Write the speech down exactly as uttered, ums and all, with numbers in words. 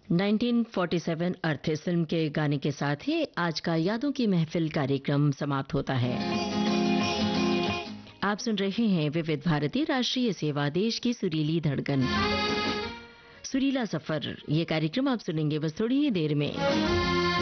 Nineteen forty seven अर्थ इस film के गाने के साथ ही आज का यादों की महफिल कार्यक्रम समाप्त होता है। आप सुन रहे हैं विविध भारती राष्ट्रीय सेवा, देश की सुरीली धड़कन, सुरीला सफर। ये कार्यक्रम आप सुनेंगे बस थोड़ी ही देर में।